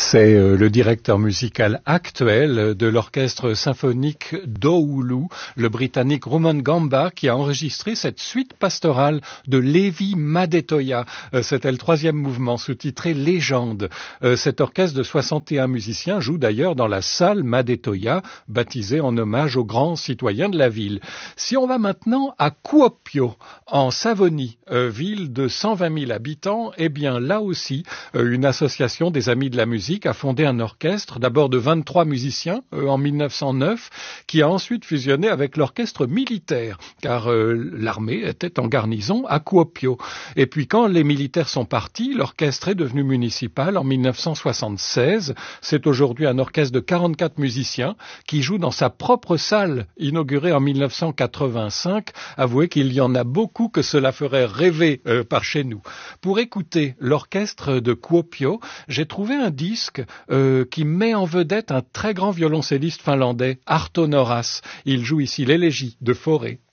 C'est le directeur musical actuel de l'orchestre symphonique d'Oulu, le britannique Rumon Gamba, qui a enregistré cette suite pastorale de Levi Madetoya. C'était le troisième mouvement, sous-titré Légende. Cet orchestre de 61 musiciens joue d'ailleurs dans la salle Madetoya, baptisée en hommage aux grands citoyens de la ville. Si on va maintenant à Kuopio, en Savonie, ville de 120 000 habitants, eh bien là aussi, une association des Amis de la musique a fondé un orchestre, d'abord de 23 musiciens en 1909, qui a ensuite fusionné avec l'orchestre militaire, car l'armée était en garnison à Kuopio. Et puis quand les militaires sont partis, l'orchestre est devenu municipal en 1976. C'est aujourd'hui un orchestre de 44 musiciens qui joue dans sa propre salle, inaugurée en 1985. Avouez qu'il y en a beaucoup que cela ferait rêver par chez nous. Pour écouter l'orchestre de Kuopio, j'ai trouvé un disque qui met en vedette un très grand violoncelliste finlandais, Arto Noras. Il joue ici l'élégie de Fauré.